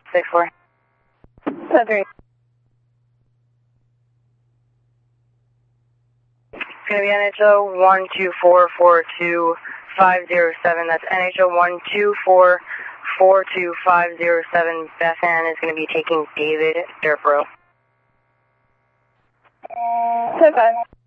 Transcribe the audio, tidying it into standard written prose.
6-4. 3. It's going to be NHO 12442-507. That's NHO 12442-507. Beth Ann is going to be taking David Dirt Row. 10-5.